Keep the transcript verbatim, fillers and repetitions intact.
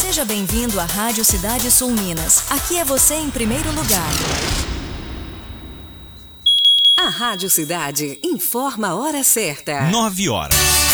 Seja bem-vindo à Rádio Cidade Sul Minas. Aqui é você em primeiro lugar. A Rádio Cidade informa a hora certa. Nove horas.